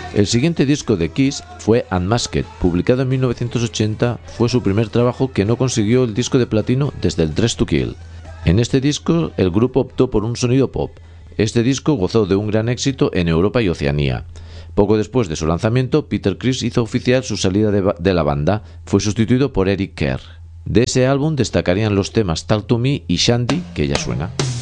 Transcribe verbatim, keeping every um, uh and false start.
El siguiente disco de Kiss fue Unmasked, publicado en mil novecientos ochenta, fue su primer trabajo que no consiguió el disco de platino desde el Dress to Kill. En este disco el grupo optó por un sonido pop. Este disco gozó de un gran éxito en Europa y Oceanía. Poco después de su lanzamiento, Peter Criss hizo oficial su salida de, de la banda, fue sustituido por Eric Kerr. De ese álbum destacarían los temas Talk to Me y Shandy, que ya suena.